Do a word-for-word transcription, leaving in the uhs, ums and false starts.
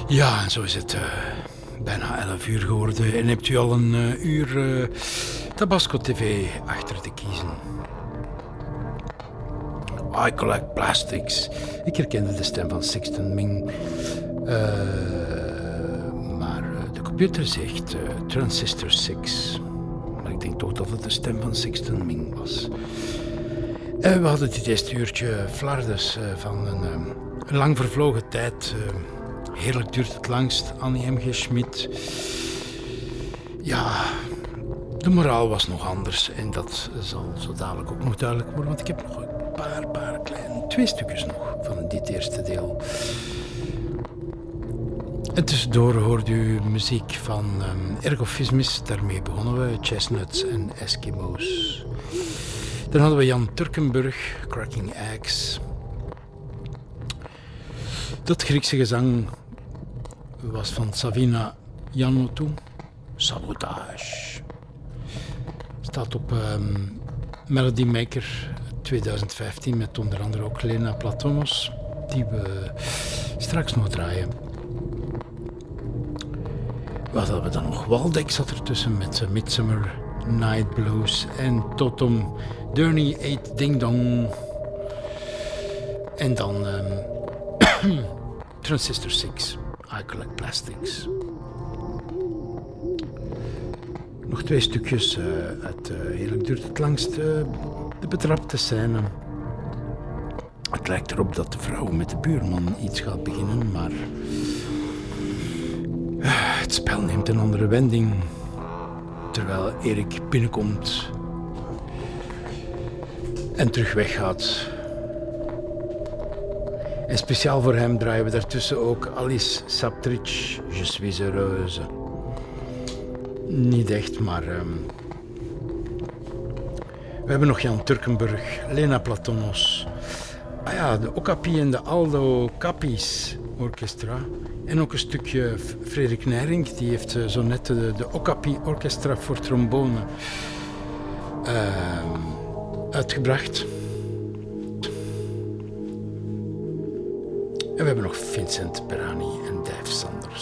Ja, en zo is het uh, bijna elf uur geworden. En hebt u al een uh, uur uh, Tabasco T V achter te kiezen. I Collect Plastics. Ik herkende de stem van Sixten Ming. Uh, maar uh, de computer zegt uh, Transistor zes. Maar ik denk toch dat het de stem van Sixten Ming was. Uh, we hadden dit eerste uurtje flardes uh, van een, um, een lang vervlogen tijd. Uh, heerlijk duurt het langst. Annie M G. Schmid. Ja, de moraal was nog anders. En dat zal zo dadelijk ook nog duidelijk worden. Want ik heb nog een paar, paar kleine, twee stukjes nog van dit eerste deel. En tussendoor hoorde u muziek van um, Ergo Fismis. Daarmee begonnen we. Chestnuts en Eskimo's. Dan hadden we Jan Turkenburg, Cracking Eggs. Dat Griekse gezang was van Savina Yanotou. Sabotage. Staat op um, Melody Maker twintig vijftien met onder andere ook Lena Platonos, die we straks nog draaien. Wat hadden we dan nog? Waldeck zat ertussen met uh, Midsummer Night Blues en Totom Journey eight Ding Dong. En dan um, Transistor zes, I Collect Plastics. Nog twee stukjes uh, uit uh, Heerlijk duurt het langst. Uh, de betrapte scène. Het lijkt erop dat de vrouw met de buurman iets gaat beginnen, maar uh, het spel neemt een andere wending. Terwijl Erik binnenkomt en terug weggaat. En speciaal voor hem draaien we daartussen ook Alice Saptrich, Je suis heureuse. Niet echt, maar um, we hebben nog Jan Turkenburg, Lena Platonos. Ah ja, de Okapi en de Aldo Cappies Orchestra. En ook een stukje Frederik Nijrink, die heeft uh, zo net de, de Okapi Orchestra voor trombone uh, uitgebracht. En we hebben nog Vincent Perani en Dave Sanders.